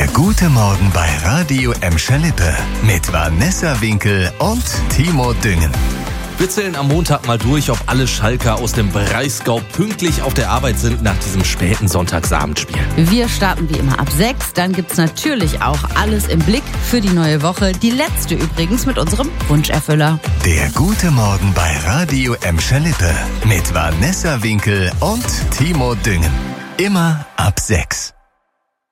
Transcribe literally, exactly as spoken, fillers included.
Der gute Morgen bei Radio Emscher Lippe mit Vanessa Winkel und Timo Düngen. Wir zählen am Montag mal durch, ob alle Schalker aus dem Breisgau pünktlich auf der Arbeit sind nach diesem späten Sonntagsabendspiel. Wir starten wie immer ab sechs. Dann gibt's natürlich auch alles im Blick für die neue Woche. Die letzte übrigens mit unserem Wunscherfüller. Der gute Morgen bei Radio Emscher Lippe mit Vanessa Winkel und Timo Düngen. Immer ab sechs.